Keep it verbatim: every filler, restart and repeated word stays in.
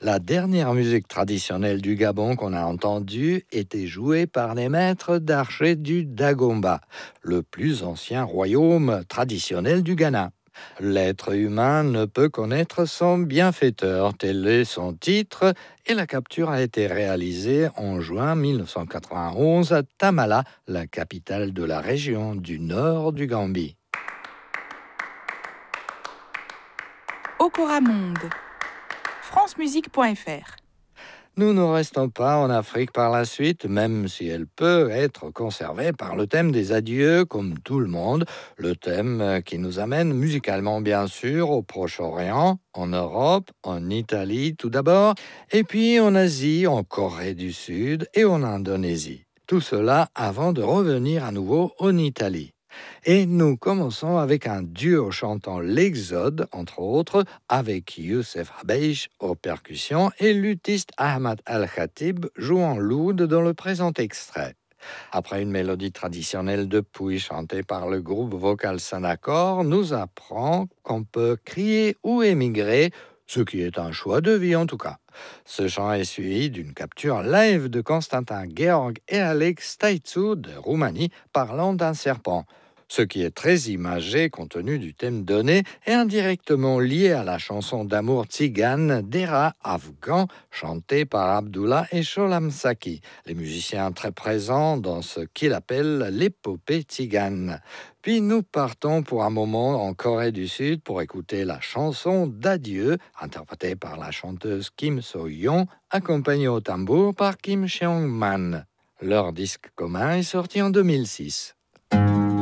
La dernière musique traditionnelle du Gabon qu'on a entendue était jouée par les maîtres d'archers du Dagomba, le plus ancien royaume traditionnel du Ghana. L'être humain ne peut connaître son bienfaiteur, tel est son titre, et la capture a été réalisée en juin mille neuf cent quatre-vingt-onze à Tamala, la capitale de la région du nord du Gambie. Okora Monde. francemusique point f r. Nous ne restons pas en Afrique par la suite, même si elle peut être conservée par le thème des adieux, comme tout le monde, le thème qui nous amène musicalement bien sûr au Proche-Orient, en Europe, en Italie tout d'abord, et puis en Asie, en Corée du Sud et en Indonésie. Tout cela avant de revenir à nouveau en Italie. Et nous commençons avec un duo chantant l'Exode, entre autres, avec Youssef Habeish aux percussions et luthiste Ahmad Al-Khatib jouant l'oud dans le présent extrait. Après une mélodie traditionnelle de Pouy chantée par le groupe vocal Sanacor, nous apprend qu'on peut crier ou émigrer, ce qui est un choix de vie en tout cas. Ce chant est suivi d'une capture live de Constantin Georg et Alex Taitsu de Roumanie parlant d'un serpent, ce qui est très imagé compte tenu du thème donné et indirectement lié à la chanson d'amour tzigane d'Era Afghan chantée par Abdullah et Sholam Saki, les musiciens très présents dans ce qu'il appelle l'épopée tzigane. Puis nous partons pour un moment en Corée du Sud pour écouter la chanson d'adieu interprétée par la chanteuse Kim So-yeon, accompagnée au tambour par Kim Seong-man. Leur disque commun est sorti en deux mille six.